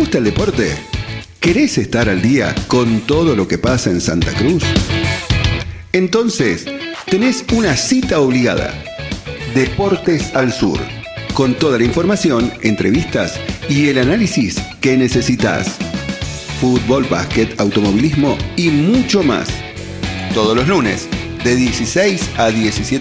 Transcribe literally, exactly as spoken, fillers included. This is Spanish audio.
gusta el deporte? ¿Querés estar al día con todo lo que pasa en Santa Cruz? Entonces, tenés una cita obligada. Deportes al Sur, con toda la información, entrevistas y el análisis que necesitas. Fútbol, básquet, automovilismo y mucho más. Todos los lunes, de dieciséis a diecisiete